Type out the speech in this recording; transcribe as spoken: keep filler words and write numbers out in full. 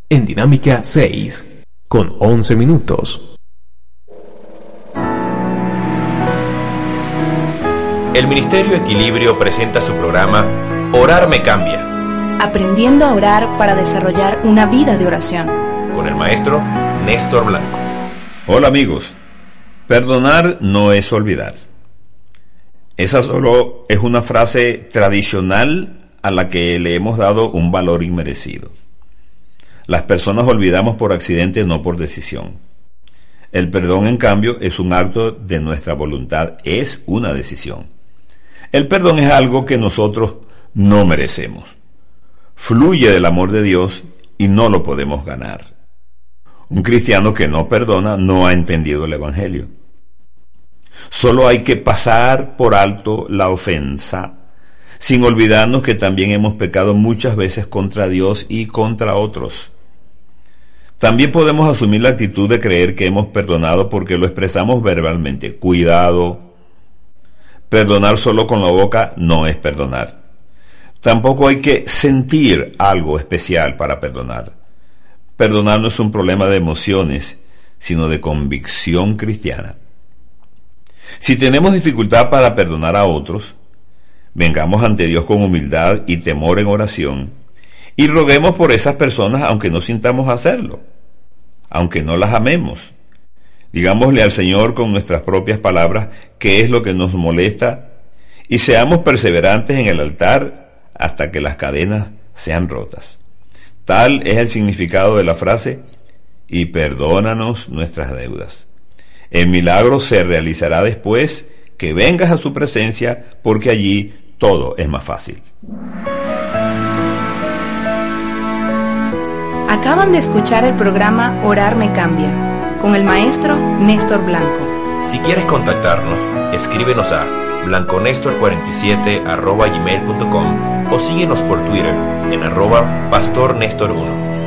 en Dinámica seis, con once minutos. El Ministerio Equilibrio presenta su programa Orar me cambia. Aprendiendo a orar para desarrollar una vida de oración. Con el maestro Néstor Blanco. Hola amigos, perdonar no es olvidar. Esa solo es una frase tradicional a la que le hemos dado un valor inmerecido. Las personas olvidamos por accidente, no por decisión. El perdón, en cambio, es un acto de nuestra voluntad, es una decisión. El perdón es algo que nosotros no merecemos. Fluye del amor de Dios y no lo podemos ganar. Un cristiano que no perdona no ha entendido el Evangelio. Solo hay que pasar por alto la ofensa, sin olvidarnos que también hemos pecado muchas veces contra Dios y contra otros. También podemos asumir la actitud de creer que hemos perdonado porque lo expresamos verbalmente. Cuidado. Perdonar solo con la boca no es perdonar. Tampoco hay que sentir algo especial para perdonar. Perdonar no es un problema de emociones, sino de convicción cristiana. Si tenemos dificultad para perdonar a otros, vengamos ante Dios con humildad y temor en oración y roguemos por esas personas aunque no sintamos hacerlo, aunque no las amemos. Digámosle al Señor con nuestras propias palabras qué es lo que nos molesta y seamos perseverantes en el altar hasta que las cadenas sean rotas. Tal es el significado de la frase, y perdónanos nuestras deudas. El milagro se realizará después que vengas a su presencia, porque allí todo es más fácil. Acaban de escuchar el programa Orar me cambia, con el maestro Néstor Blanco. Si quieres contactarnos, escríbenos a blanconestor cuarenta y siete arroba gmail punto com o síguenos por Twitter en arroba pastor Néstor uno.